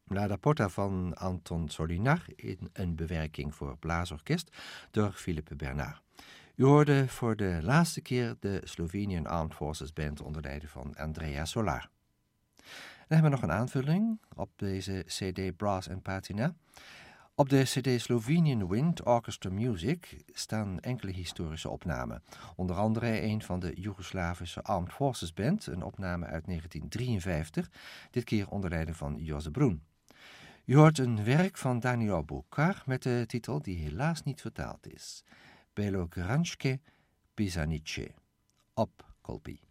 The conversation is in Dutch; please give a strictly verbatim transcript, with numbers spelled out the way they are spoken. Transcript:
La Porta van Anton Solinar in een bewerking voor blaasorkest door Philippe Bernard. U hoorde voor de laatste keer de Slovenian Armed Forces Band onder leiding van Andrea Solar. Dan hebben we nog een aanvulling op deze cd Brass and Patina. Op de cd Slovenian Wind Orchestra Music staan enkele historische opnamen. Onder andere een van de Joegoslavische Armed Forces Band, een opname uit negentien drieënvijftig, dit keer onder leiding van Joze Broen. U hoort een werk van Daniel Bukar met de titel die helaas niet vertaald is. Belogranjke Pisanice op Kolpi.